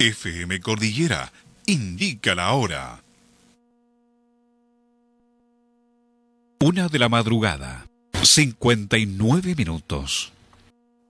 FM Cordillera indica la hora. 1 de la madrugada, 59 minutos.